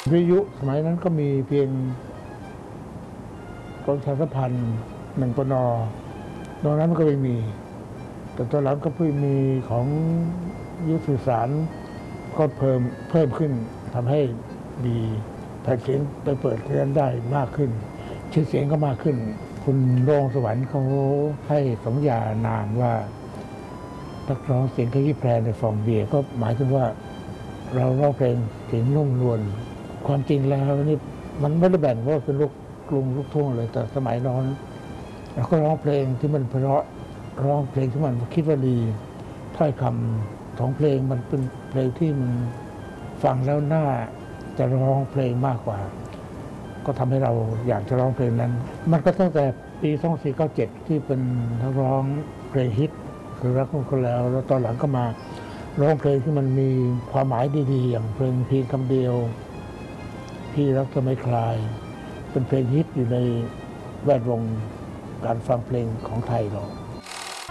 วิทยุสมัยนั้นก็มีเพียงกรมประชาสัมพันธ์1 ปน.นอกนั้นมันก็ไม่มีแต่ตอนหลังก็เพิ่งมีของยุทธสื่อสารก็เพิ่มขึ้นทำให้มีแผ่นเสียงไปเปิดที่นั้นได้มากขึ้นชื่อเสียงก็มากขึ้นคุณโรงสวรรค์เขาให้สมญานามว่านักร้องเสียงขยี้แพรในฟองเบียร์ก็หมายถึงว่าเราร้องเพลงเสียงนุ่มนวลความจริงแล้วนี่มันไม่ได้แบ่งว่าเป็นลูกกรุงลูกทุ่งเลยแต่สมัยนั้นเราก็ร้องเพลงที่มันเพราะร้องเพลงที่มันคิดว่าดีถ้อยคำของเพลงมันเป็นเพลงที่มันฟังแล้วน่าจะร้องเพลงมากกว่าก็ทำให้เราอยากจะร้องเพลงนั้นมันก็ตั้งแต่ปี2497ที่เป็นนักร้องเพลงฮิตคือรักของคนแล้วตอนหลังก็มาร้องเพลงที่มันมีความหมายดีๆอย่างเพลงเพียงคำเดียวพี่รักจะไม่คลายเป็นเพลงฮิตอยู่ในแวดวงการฟังเพลงของไทยเรา